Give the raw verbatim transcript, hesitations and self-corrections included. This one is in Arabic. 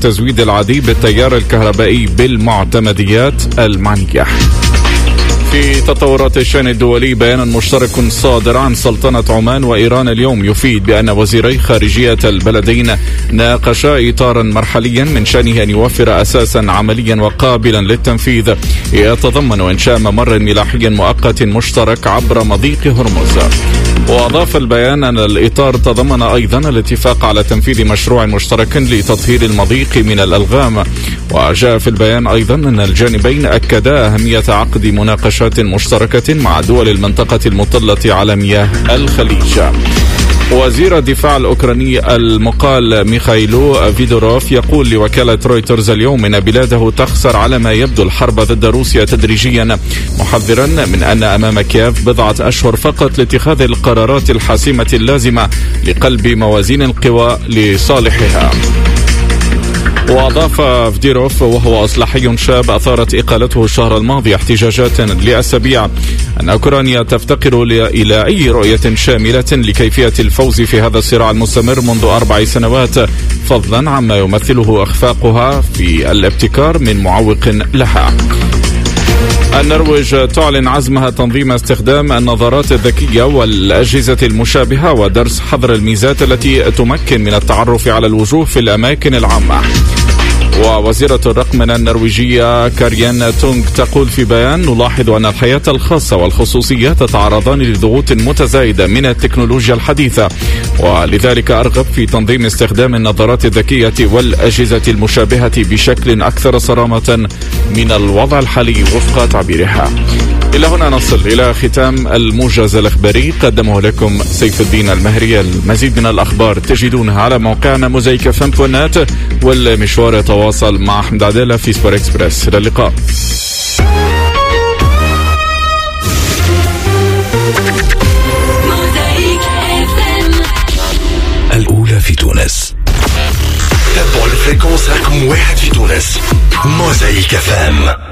التزويد العادي بالتيار الكهربائي بالمعتمديات المعنية. في تطورات الشأن الدولي، بيان مشترك صادر عن سلطنة عمان وإيران اليوم يفيد بأن وزيري خارجية البلدين ناقشا إطارا مرحليا من شأنه أن يوفر أساسا عمليا وقابلا للتنفيذ يتضمن إنشاء ممر ملاحي مؤقت مشترك عبر مضيق هرمز. وأضاف البيان أن الإطار تضمن أيضا الاتفاق على تنفيذ مشروع مشترك لتطهير المضيق من الألغام. وجاء في البيان أيضا أن الجانبين أكدا أهمية عقد مناقشات مشتركة مع دول المنطقة المطلة على مياه الخليج. وزير الدفاع الأوكراني المقال ميخايلو فيدوروف يقول لوكالة رويترز اليوم إن بلاده تخسر على ما يبدو الحرب ضد روسيا تدريجيا، محذرا من أن أمام كييف بضعة أشهر فقط لاتخاذ القرارات الحاسمة اللازمة لقلب موازين القوى لصالحها. وأضاف فيدوروف وهو إصلاحي شاب أثارت إقالته الشهر الماضي احتجاجات لأسابيع أن أوكرانيا تفتقر إلى أي رؤية شاملة لكيفية الفوز في هذا الصراع المستمر منذ أربع سنوات، فضلا عما يمثله إخفاقها في الابتكار من معوق لها. النرويج تعلن عزمها تنظيم استخدام النظارات الذكية والأجهزة المشابهة ودرس حظر الميزات التي تمكن من التعرف على الوجوه في الأماكن العامة. ووزيرة الرقمنة النرويجية كاريان تونغ تقول في بيان: نلاحظ أن الحياة الخاصة والخصوصية تتعرضان لضغوط متزايدة من التكنولوجيا الحديثة، ولذلك أرغب في تنظيم استخدام النظارات الذكية والأجهزة المشابهة بشكل أكثر صرامة من الوضع الحالي وفق تعبيرها. إلى هنا نصل إلى ختام الموجز الإخباري، قدمه لكم سيف الدين المهري. المزيد من الأخبار تجدونها على موقعنا موزايك اف ام دوت نت، والمشوار يتواصل مع أحمد عدالة في سبور إكسبرس. إلى اللقاء. الأولى في تونس. تابعوا الفريكونس رقم واحد في تونس، موزايك اف ام.